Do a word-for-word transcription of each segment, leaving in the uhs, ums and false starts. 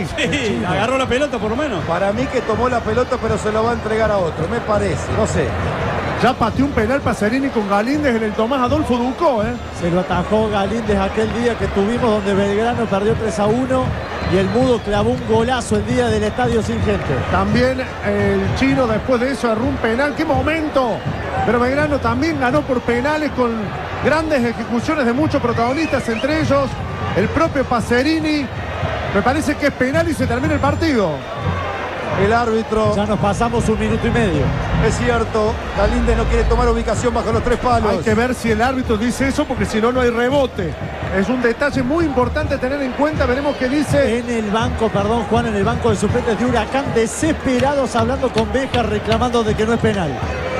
Sí, sí, agarró la pelota por lo menos. Para mí que tomó la pelota, pero se lo va a entregar a otro, me parece, no sé. Ya pateó un penal Pacerini con Galíndez en el Tomás Adolfo Ducó, ¿eh? Se lo atajó Galíndez aquel día que tuvimos donde Belgrano perdió tres a uno y el Mudo clavó un golazo el día del estadio sin gente. También el Chino después de eso erró un penal. ¡Qué momento! Pero Belgrano también ganó por penales con grandes ejecuciones de muchos protagonistas, entre ellos el propio Pacerini. Me parece que es penal y se termina el partido. El árbitro. Ya nos pasamos un minuto y medio. Es cierto, Galíndez no quiere tomar ubicación bajo los tres palos. Hay que ver si el árbitro dice eso, porque si no, no hay rebote. Es un detalle muy importante tener en cuenta. Veremos qué dice. En el banco, perdón, Juan, en el banco de suplentes de Huracán, desesperados hablando con Béjar, reclamando de que no es penal.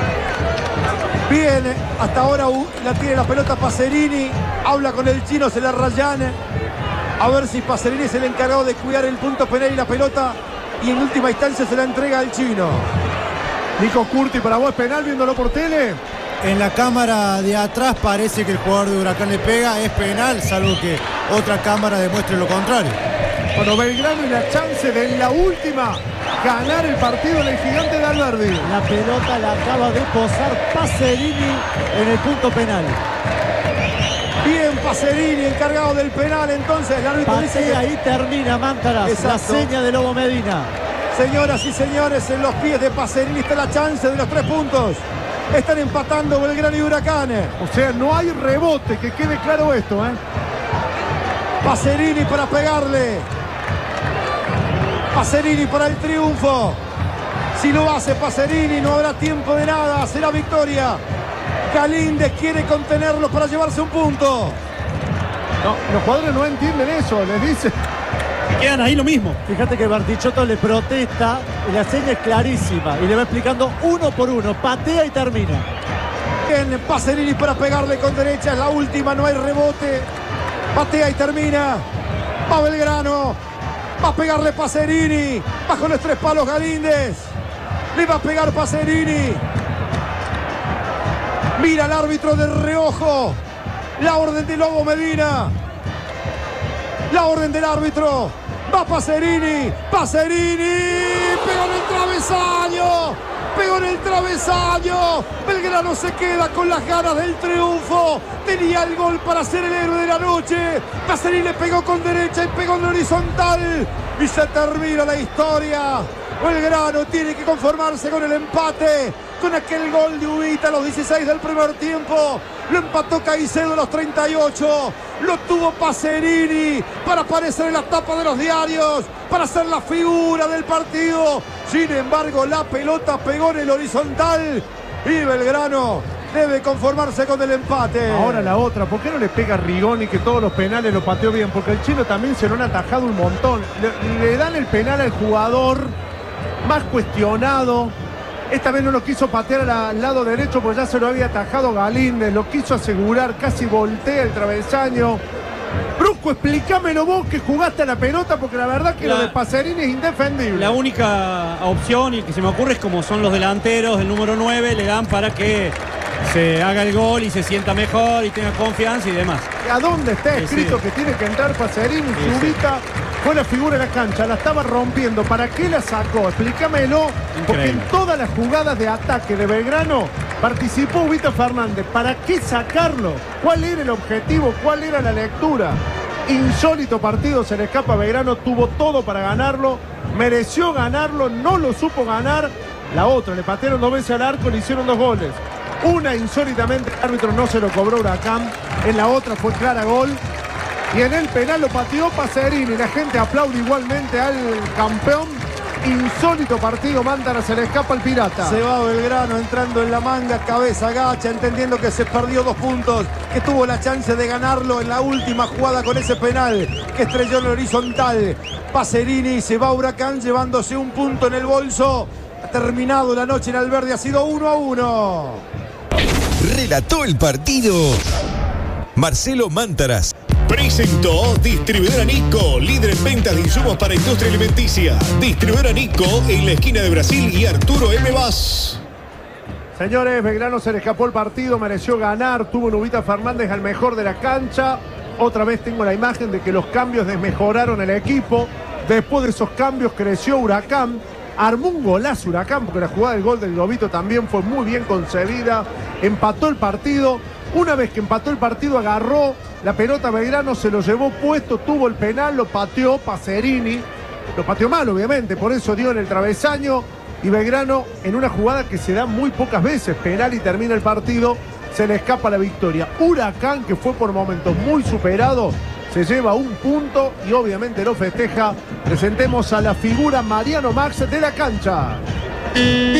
Bien, hasta ahora la tiene la pelota Pacerini. Habla con el Chino, se la rayan. A ver si Pacerini es el encargado de cuidar el punto penal y la pelota. Y en última instancia se la entrega al Chino. Nico Curti, para vos es penal viéndolo por tele. En la cámara de atrás parece que el jugador de Huracán le pega, es penal, salvo que otra cámara demuestre lo contrario. Bueno, Belgrano y la chance de en la última ganar el partido en el Gigante de Alberdi. La pelota la acaba de posar Pacerini en el punto penal. Bien, Pacerini, encargado del penal. Entonces, el árbitro dice que... ahí termina Mántaras. Exacto. La seña de Lobo Medina. Señoras y señores, en los pies de Pacerini está la chance de los tres puntos. Están empatando Belgrano y Huracán. O sea, no hay rebote, que quede claro esto, ¿eh? Pacerini para pegarle. Pacerini para el triunfo. Si lo hace Pacerini, no habrá tiempo de nada. Será victoria. Galíndez quiere contenerlos para llevarse un punto. No, los jugadores no entienden eso, les dice. Quedan ahí lo mismo. Fíjate que Bartichotto le protesta y la seña es clarísima. Y le va explicando uno por uno. Patea y termina. Bien, Pacerini para pegarle con derecha. Es la última, no hay rebote. Patea y termina. Va Belgrano. Va a pegarle Pacerini. Bajo los tres palos Galíndez. Le va a pegar Pacerini. Mira al árbitro de reojo. La orden de Lobo Medina. La orden del árbitro. Va Pacerini. Pacerini. Pegó en el travesaño. Pegó en el travesaño. Belgrano se queda con las ganas del triunfo. Tenía el gol para ser el héroe de la noche. Pacerini le pegó con derecha y pegó en horizontal. Y se termina la historia. Belgrano tiene que conformarse con el empate. Con aquel gol de Ubita a los dieciséis del primer tiempo. Lo empató Caicedo a los treinta y ocho. Lo tuvo Pacerini para aparecer en la tapa de los diarios, para ser la figura del partido. Sin embargo, la pelota pegó en el horizontal y Belgrano debe conformarse con el empate. Ahora la otra, ¿por qué no le pega a Rigoni que todos los penales lo pateó bien? Porque el Chino también se lo han atajado un montón. Le, le dan el penal al jugador más cuestionado. Esta vez no lo quiso patear al lado derecho porque ya se lo había atajado Galíndez. Lo quiso asegurar, casi voltea el travesaño. Brusco, explícamelo vos que jugaste a la pelota, porque la verdad que la, lo de Pacerini es indefendible. La única opción y que se me ocurre es como son los delanteros, el número nueve, le dan para que se haga el gol y se sienta mejor y tenga confianza y demás. ¿A dónde está sí, escrito sí. que tiene que entrar Pacerini? Sí, su Ubita sí. fue la figura de la cancha, la estaba rompiendo. ¿Para qué la sacó? Explícamelo. Increíble. Porque en todas las jugadas de ataque de Belgrano participó Ubita Fernández. ¿Para qué sacarlo? ¿Cuál era el objetivo? ¿Cuál era la lectura? Insólito partido, se le escapa a Belgrano, tuvo todo para ganarlo, mereció ganarlo, no lo supo ganar. La otra, le patearon dos veces al arco, le hicieron dos goles. Una insólitamente el árbitro no se lo cobró Huracán, en la otra fue clara gol. Y en el penal lo pateó Pacerini, la gente aplaude igualmente al campeón. Insólito partido, Mantara se le escapa al Pirata. Se va Belgrano entrando en la manga, cabeza agacha, entendiendo que se perdió dos puntos, que tuvo la chance de ganarlo en la última jugada con ese penal que estrelló en el horizontal. Pacerini se va a Huracán llevándose un punto en el bolso. Ha terminado la noche en Alberdi, ha sido uno a uno. Relató el partido Marcelo Mántaras. Presentó Distribuidora Nico, líder en ventas de insumos para industria alimenticia. Distribuidora Nico en la esquina de Brasil y Arturo M. Vaz. Señores, Belgrano se le escapó el partido, mereció ganar, tuvo Ubita Fernández al mejor de la cancha. Otra vez tengo la imagen de que los cambios desmejoraron el equipo. Después de esos cambios creció Huracán. Armó un golazo Huracán, porque la jugada del gol del Globito también fue muy bien concebida. Empató el partido. Una vez que empató el partido, agarró la pelota Belgrano, se lo llevó puesto, tuvo el penal, lo pateó Pacerini. Lo pateó mal, obviamente, por eso dio en el travesaño. Y Belgrano, en una jugada que se da muy pocas veces, penal y termina el partido, se le escapa la victoria. Huracán, que fue por momentos muy superado, se lleva un punto y obviamente lo festeja. Presentemos a la figura Mariano Max de la cancha.